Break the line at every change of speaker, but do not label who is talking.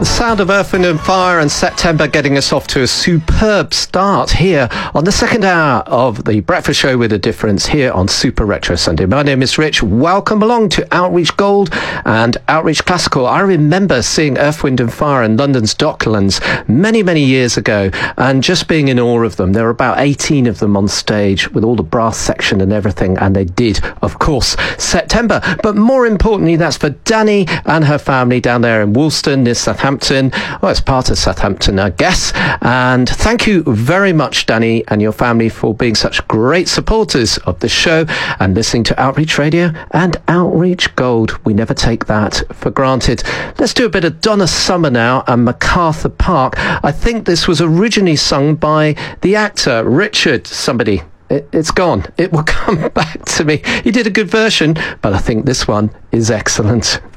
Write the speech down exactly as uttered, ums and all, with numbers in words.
Sound of Earth, Wind and Fire and September getting us off to a superb start here on the second hour of the Breakfast Show with a Difference here on Super Retro Sunday. My name is Rich. Welcome along to Outreach Gold and Outreach Classical. I remember seeing Earth, Wind and Fire in London's Docklands many, many years ago and just being in awe of them. There were about eighteen of them on stage with all the brass section and everything, and they did, of course, September. But more importantly, that's for Danny and her family down there in Woolston, near Southampton. Well, it's part of Southampton, I guess. And thank you very much, Danny, and your family for being such great supporters of the show and listening to Outreach Radio and Outreach Gold. We never take that for granted. Let's do a bit of Donna Summer now and MacArthur Park. I think this was originally sung by the actor Richard somebody. It, it's gone. It will come back to me. He did a good version, but I think this one is excellent.